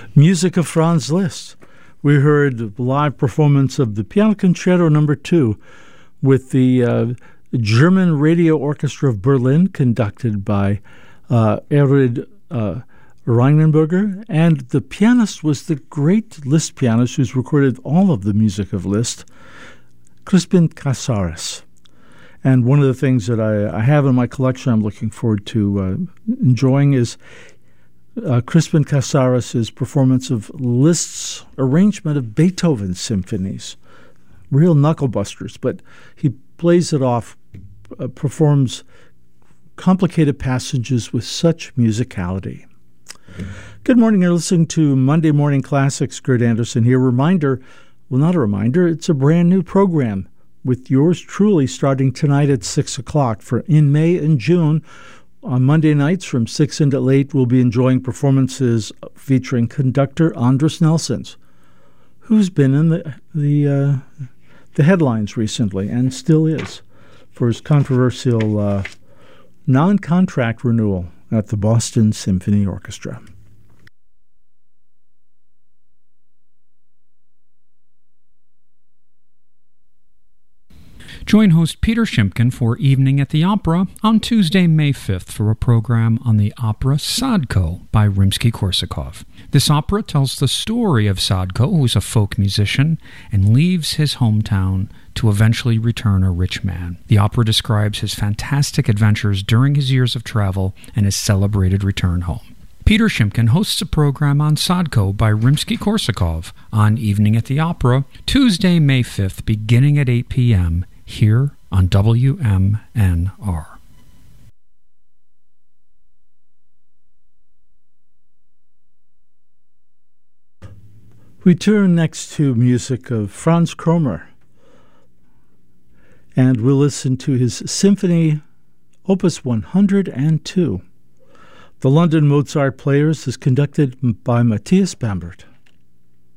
Music of Franz Liszt. We heard a live performance of the Piano Concerto No. 2 with the German Radio Orchestra of Berlin, conducted by Erwin Reinenberger, and the pianist was the great Liszt pianist who's recorded all of the music of Liszt, Crispin Casares. And one of the things that I have in my collection I'm looking forward to enjoying is Crispin Casares' performance of Liszt's arrangement of Beethoven's symphonies. Real knucklebusters, but he plays it off, performs complicated passages with such musicality. Good morning. You're listening to Monday Morning Classics. Gert Anderson here. Not a reminder, it's a brand new program with yours truly starting tonight at 6 o'clock. For in May and June, on Monday nights from 6 until 8, we'll be enjoying performances featuring conductor Andris Nelsons, who's been in the headlines recently and still is for his controversial non-contract renewal at the Boston Symphony Orchestra. Join host Peter Shimkin for Evening at the Opera on Tuesday, May 5th for a program on the opera Sadko by Rimsky-Korsakov. This opera tells the story of Sadko, who is a folk musician and leaves his hometown to eventually return a rich man. The opera describes his fantastic adventures during his years of travel and his celebrated return home. Peter Shimkin hosts a program on Sadko by Rimsky-Korsakov on Evening at the Opera, Tuesday, May 5th, beginning at 8 p.m., here on WMNR. We turn next to music of Franz Kromer, and we'll listen to his Symphony Opus 102. The London Mozart Players is conducted by Matthias Bamberg.